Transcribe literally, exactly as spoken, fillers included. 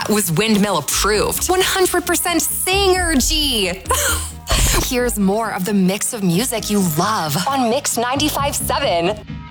that was Windmill approved. one hundred percent singer-G. Here's more of the mix of music you love on Mix ninety-five point seven.